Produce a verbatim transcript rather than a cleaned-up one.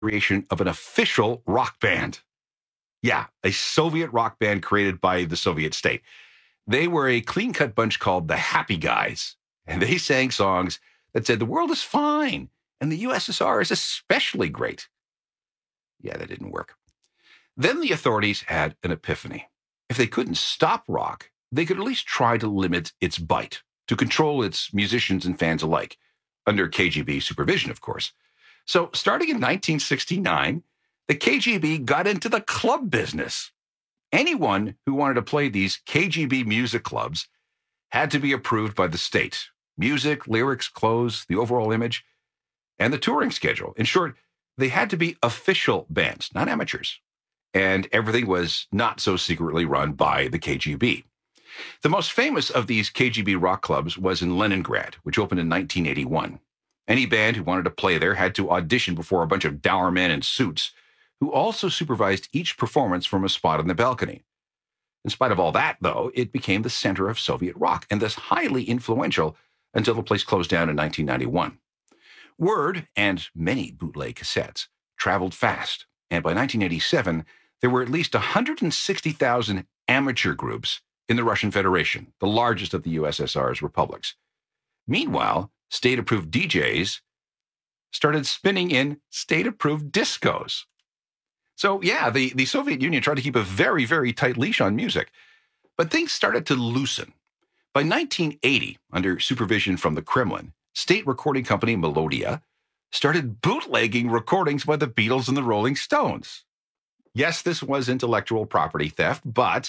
creation of an official rock band. Yeah, a Soviet rock band created by the Soviet state. They were a clean-cut bunch called the Happy Guys, and they sang songs that said the world is fine, and the U S S R is especially great. Yeah, that didn't work. Then the authorities had an epiphany. If they couldn't stop rock, they could at least try to limit its bite, to control its musicians and fans alike, under K G B supervision, of course. So starting in nineteen sixty-nine, the K G B got into the club business. Anyone who wanted to play these K G B music clubs had to be approved by the state. Music, lyrics, clothes, the overall image, and the touring schedule. In short, they had to be official bands, not amateurs. And everything was not so secretly run by the K G B. The most famous of these K G B rock clubs was in Leningrad, which opened in nineteen eighty-one. Any band who wanted to play there had to audition before a bunch of dour men in suits, who also supervised each performance from a spot on the balcony. In spite of all that, though, it became the center of Soviet rock, and thus highly influential until the place closed down in nineteen ninety-one. Word, and many bootleg cassettes, traveled fast, and by nineteen eighty-seven, there were at least one hundred sixty thousand amateur groups in the Russian Federation, the largest of the U S S R's republics. Meanwhile, state-approved D Js started spinning in state-approved discos. So yeah, the, the Soviet Union tried to keep a very, very tight leash on music, but things started to loosen. By nineteen eighty, under supervision from the Kremlin, state recording company Melodia started bootlegging recordings by the Beatles and the Rolling Stones. Yes, this was intellectual property theft, but